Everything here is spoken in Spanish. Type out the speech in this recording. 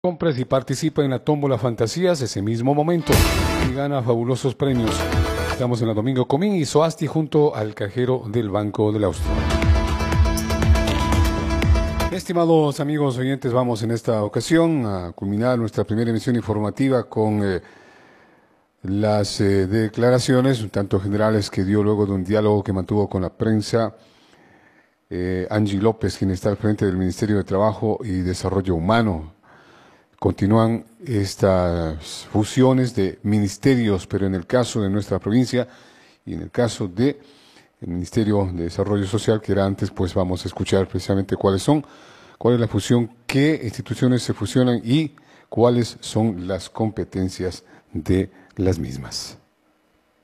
Compras y participa en la tómbola Fantasías ese mismo momento y gana fabulosos premios. Estamos en la Domingo Comín y Soasti junto al cajero del Banco del Austro. Estimados amigos oyentes, vamos en esta ocasión a culminar nuestra primera emisión informativa con las declaraciones un tanto generales que dio luego de un diálogo que mantuvo con la prensa Angie López, quien está al frente del Ministerio de Trabajo y Desarrollo Humano. Continúan estas fusiones de ministerios, pero en el caso de nuestra provincia y en el caso del Ministerio de Desarrollo Social, que era antes, pues vamos a escuchar precisamente cuál es la fusión, qué instituciones se fusionan y cuáles son las competencias de las mismas.